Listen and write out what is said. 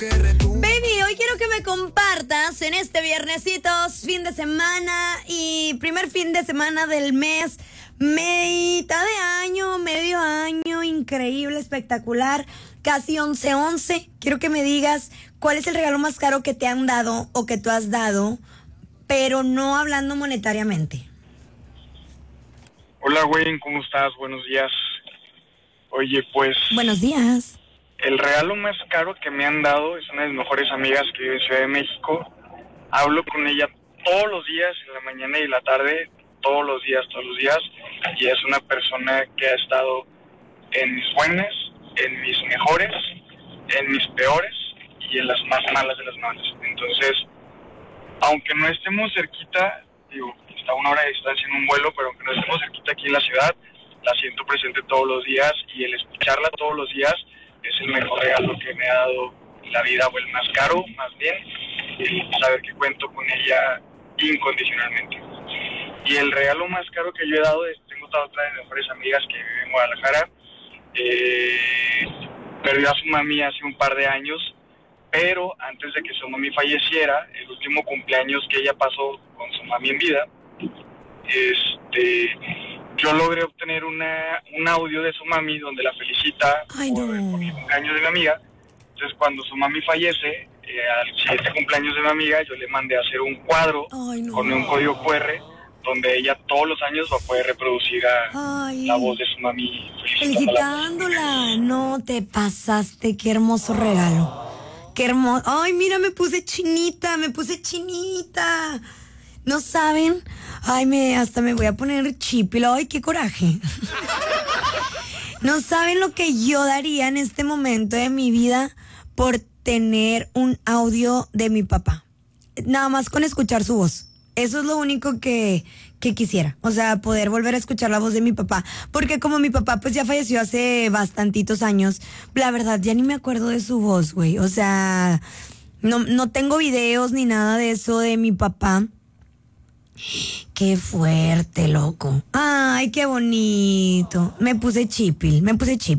Baby, hoy quiero que me compartas en este viernesitos, fin de semana y primer fin de semana del mes, mitad de año, medio año, increíble, espectacular, casi 11/11. Quiero que me digas cuál es el regalo más caro que te han dado o que tú has dado, pero no hablando monetariamente. Hola, Wayne, ¿cómo estás? Buenos días. Oye, pues... Buenos días. El regalo más caro que me han dado es una de mis mejores amigas que vive en Ciudad de México. Hablo con ella todos los días, en la mañana y la tarde, todos los días. Y es una persona que ha estado en mis buenas, en mis mejores, en mis peores y en las más malas de las malas. Entonces, aunque no estemos cerquita, digo, está a 1 hora de distancia en un vuelo, pero aunque no estemos cerquita aquí en la ciudad, la siento presente todos los días y el escucharla todos los días es el mejor regalo que me ha dado la vida, o el más caro, más bien, el saber que cuento con ella incondicionalmente. Y el regalo más caro que yo he dado es, tengo otra de mis mejores amigas que vive en Guadalajara, perdió a su mami hace un par de años, pero antes de que su mami falleciera, el último cumpleaños que ella pasó con su mami en vida, yo logré obtener un audio de su mami donde la felicita por el cumpleaños de mi amiga. Entonces, cuando su mami fallece, al siguiente cumpleaños de mi amiga, yo le mandé a hacer un cuadro con un código QR donde ella todos los años va a poder reproducir la voz de su mami felicitándola. No te pasaste, qué hermoso regalo. Qué hermoso. Ay, mira, me puse chinita. ¿No saben? Ay, hasta me voy a poner chipilo. Ay, qué coraje. No saben lo que yo daría en este momento de mi vida por tener un audio de mi papá. Nada más con escuchar su voz. Eso es lo único que quisiera. O sea, poder volver a escuchar la voz de mi papá. Porque como mi papá pues ya falleció hace bastantitos años, la verdad ya ni me acuerdo de su voz, güey. O sea, no tengo videos ni nada de eso de mi papá. Qué fuerte, loco. Ay, qué bonito. Me puse chipil.